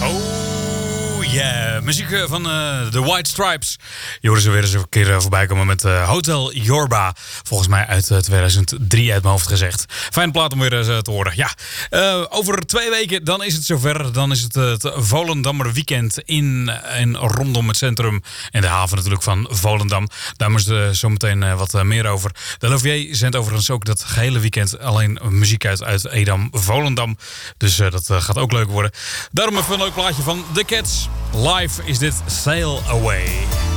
Muziek van The White Stripes. Je hoorde ze weer eens een keer voorbij komen met Hotel Yorba. Volgens mij uit 2003 uit mijn hoofd gezegd. Fijne plaat om weer te horen. Ja, over 2 weken dan is het zover. Dan is het Volendammer weekend in en rondom het centrum. En de haven natuurlijk van Volendam. Daar moest zo meteen wat meer over. De LOVJ zendt overigens ook dat gehele weekend alleen muziek uit Edam, Volendam. Dus dat gaat ook leuk worden. Daarom even een leuk plaatje van The Cats. Live is dit Sail Away.